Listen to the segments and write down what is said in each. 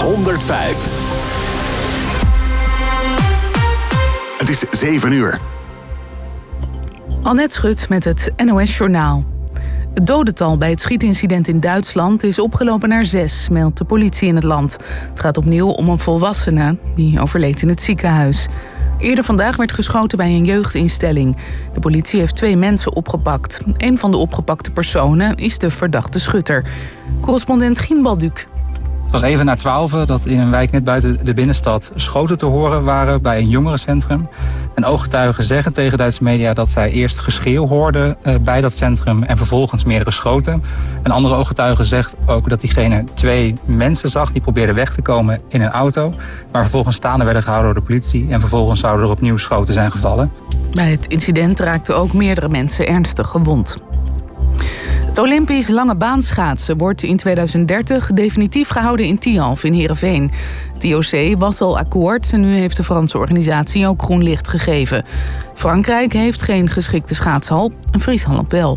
105. Het is 7 uur. Annette Schut met het NOS Journaal. Het dodental bij het schietincident in Duitsland is opgelopen naar 6, meldt de politie in het land. Het gaat opnieuw om een volwassene die overleed in het ziekenhuis. Eerder vandaag werd geschoten bij een jeugdinstelling. De politie heeft 2 mensen opgepakt. Een van de opgepakte personen is de verdachte schutter. Correspondent Gien Balduc. Het was even na 12 dat in een wijk net buiten de binnenstad schoten te horen waren bij een jongerencentrum. En ooggetuigen zeggen tegen Duitse media dat zij eerst geschreeuw hoorden bij dat centrum en vervolgens meerdere schoten. Een andere ooggetuige zegt ook dat diegene 2 mensen zag die probeerden weg te komen in een auto. Maar vervolgens staande werden gehouden door de politie en vervolgens zouden er opnieuw schoten zijn gevallen. Bij het incident raakten ook meerdere mensen ernstig gewond. Het Olympisch lange baanschaatsen wordt in 2030 definitief gehouden in Tialf in Heerenveen. Het IOC was al akkoord en nu heeft de Franse organisatie ook groen licht gegeven. Frankrijk heeft geen geschikte schaatshal, en Friesland wel.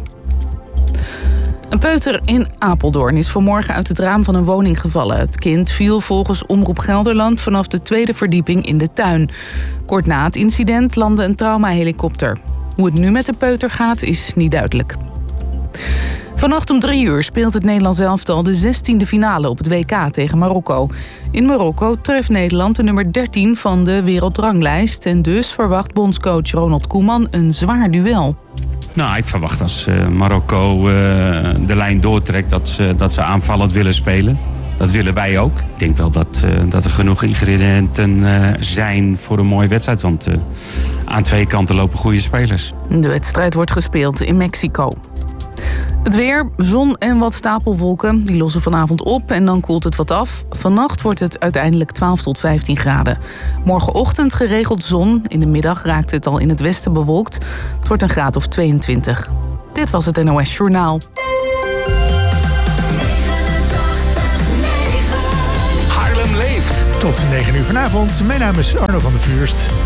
Een peuter in Apeldoorn is vanmorgen uit het raam van een woning gevallen. Het kind viel volgens Omroep Gelderland vanaf de 2e verdieping in de tuin. Kort na het incident landde een traumahelikopter. Hoe het nu met de peuter gaat is niet duidelijk. Vannacht om 3 uur speelt het Nederlands elftal de 16e finale op het WK tegen Marokko. In Marokko treft Nederland de nummer 13 van de wereldranglijst. En dus verwacht bondscoach Ronald Koeman een zwaar duel. Nou, ik verwacht als Marokko de lijn doortrekt dat ze aanvallend willen spelen. Dat willen wij ook. Ik denk wel dat er genoeg ingrediënten zijn voor een mooie wedstrijd. Want aan 2 kanten lopen goede spelers. De wedstrijd wordt gespeeld in Mexico. Het weer, zon en wat stapelwolken. Die lossen vanavond op en dan koelt het wat af. Vannacht wordt het uiteindelijk 12 tot 15 graden. Morgenochtend geregeld zon. In de middag raakt het al in het westen bewolkt. Het wordt een graad of 22. Dit was het NOS Journaal. Haarlem leeft. Tot 9 uur vanavond. Mijn naam is Arno van der Vuurst.